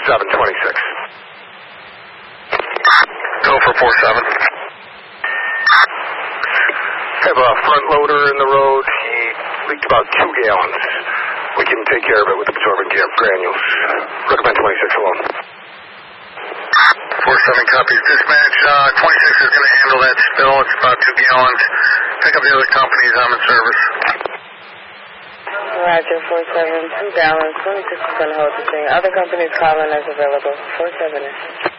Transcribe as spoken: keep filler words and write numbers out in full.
seven twenty-six. Go for four seven. Have a front loader in the road. He leaked about two gallons. We can take care of it with absorbent granules. Recommend twenty-six alone. four seven copies. Dispatch, uh, twenty-six is going to handle that spill. It's about two gallons. Pick up the other companies. I'm in service. Roger, four seven, two gallons. twenty-six is going to hold the thing. Other companies calling as available. four seven.